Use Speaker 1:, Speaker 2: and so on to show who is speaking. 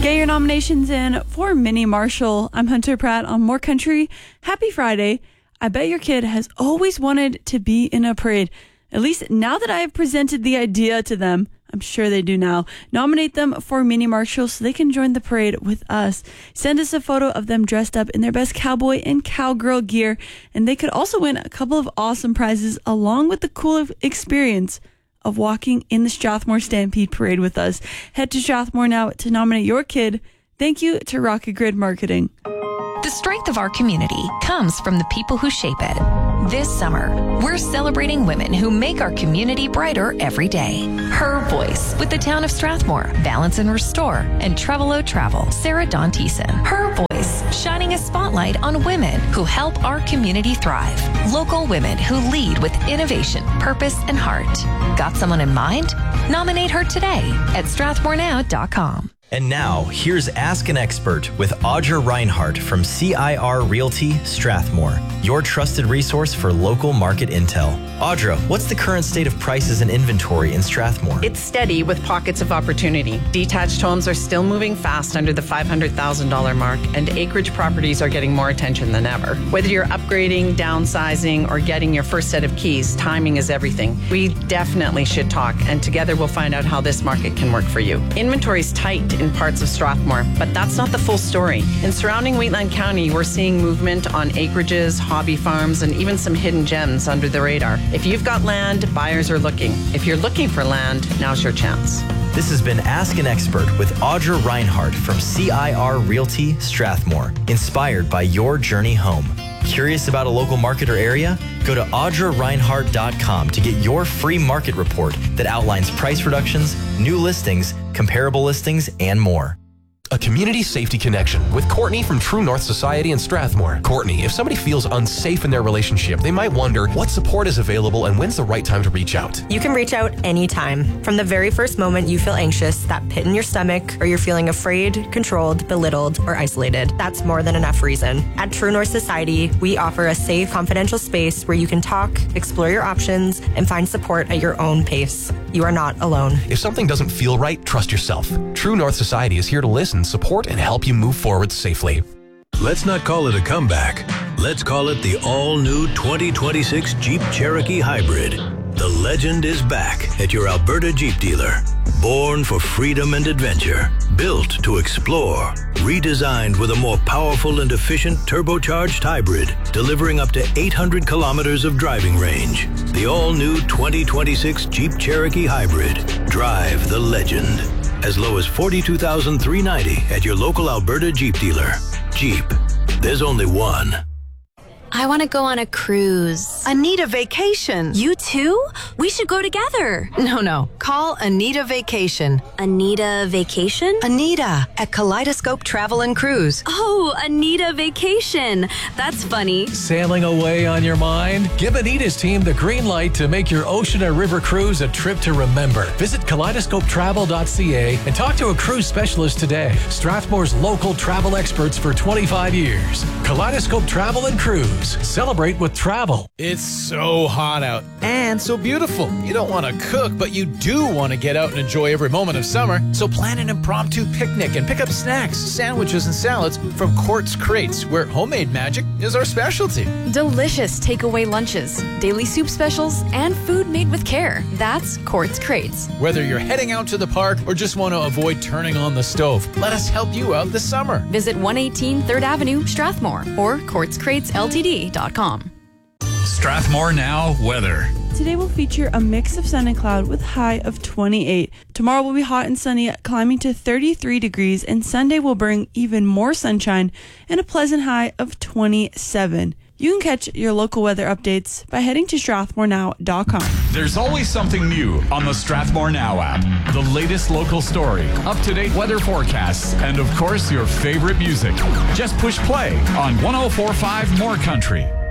Speaker 1: Get your nominations in for Mini Marshall. I'm Hunter Pratt on More Country. Happy Friday. I bet your kid has always wanted to be in a parade. At least now that I have presented the idea to them, I'm sure they do now. Nominate them for Mini Marshall so they can join the parade with us. Send us a photo of them dressed up in their best cowboy and cowgirl gear, and they could also win a couple of awesome prizes along with the cool experience of walking in the Strathmore Stampede Parade with us. Head to Strathmore now to nominate your kid. Thank you to Rocket Grid Marketing.
Speaker 2: The strength of our community comes from the people who shape it. This summer, we're celebrating women who make our community brighter every day. Her voice with the town of Strathmore, Balance and Restore, and Trevelo Travel, Sarah Dawn Thiessen. Her voice shining a spotlight on women who help our community thrive. Local women who lead with innovation, purpose, and heart. Got someone in mind? Nominate her today at strathmorenow.com.
Speaker 3: And now, here's Ask an Expert with Audra Reinhardt from CIR Realty, Strathmore, your trusted resource for local market intel. Audra, what's the current state of prices and inventory in Strathmore?
Speaker 4: It's steady with pockets of opportunity. Detached homes are still moving fast under the $500,000 mark, and acreage properties are getting more attention than ever. Whether you're upgrading, downsizing, or getting your first set of keys, timing is everything. We definitely should talk, and together we'll find out how this market can work for you. Inventory's tight in parts of Strathmore, but that's not the full story. In surrounding Wheatland County, we're seeing movement on acreages, hobby farms, and even some hidden gems under the radar. If you've got land, buyers are looking. If you're looking for land, now's your chance.
Speaker 3: This has been Ask an Expert with Audra Reinhardt from CIR Realty, Strathmore, inspired by your journey home. Curious about a local market or area? Go to AudraReinhardt.com to get your free market report that outlines price reductions, new listings, comparable listings, and more.
Speaker 5: A community safety connection with Courtney from True North Society in Strathmore. Courtney, if somebody feels unsafe in their relationship, they might wonder what support is available and when's the right time to reach out.
Speaker 6: You can reach out anytime. From the very first moment you feel anxious, that pit in your stomach, or you're feeling afraid, controlled, belittled, or isolated. That's more than enough reason. At True North Society, we offer a safe, confidential space where you can talk, explore your options, and find support at your own pace. You are not alone.
Speaker 5: If something doesn't feel right, trust yourself. True North Society is here to listen, support, and help you move forward safely.
Speaker 7: Let's not call it a comeback. Let's call it the all-new 2026 Jeep Cherokee Hybrid. The legend is back at your Alberta Jeep dealer. Born for freedom and adventure, built to explore, redesigned with a more powerful and efficient turbocharged hybrid, delivering up to 800 kilometers of driving range. The all-new 2026 Jeep Cherokee Hybrid. Drive the legend. As low as $42,390 at your local Alberta Jeep dealer. Jeep. There's only one.
Speaker 8: I want to go on a cruise.
Speaker 9: Anita Vacation.
Speaker 8: You too? We should go together.
Speaker 9: No. Call Anita Vacation.
Speaker 8: Anita Vacation?
Speaker 9: Anita at Kaleidoscope Travel and Cruise.
Speaker 8: Oh, Anita Vacation. That's funny.
Speaker 10: Sailing away on your mind? Give Anita's team the green light to make your ocean or river cruise a trip to remember. Visit kaleidoscopetravel.ca and talk to a cruise specialist today. Strathmore's local travel experts for 25 years. Kaleidoscope Travel and Cruise. Celebrate with travel.
Speaker 11: It's so hot out and so beautiful. You don't want to cook, but you do want to get out and enjoy every moment of summer. So plan an impromptu picnic and pick up snacks, sandwiches, and salads from Quartz Crates, where homemade magic is our specialty.
Speaker 12: Delicious takeaway lunches, daily soup specials, and food made with care. That's Quartz Crates.
Speaker 11: Whether you're heading out to the park or just want to avoid turning on the stove, let us help you out this summer.
Speaker 12: Visit 118 3rd Avenue, Strathmore, or quartzcratesltd.com.
Speaker 13: Strathmore Now weather.
Speaker 1: Today will feature a mix of sun and cloud with high of 28. Tomorrow will be hot and sunny, climbing to 33 degrees, and Sunday will bring even more sunshine and a pleasant high of 27. You can catch your local weather updates by heading to strathmorenow.com.
Speaker 13: There's always something new on the Strathmore Now app. The latest local story, up-to-date weather forecasts, and of course your favorite music. Just push play on 104.5 More Country.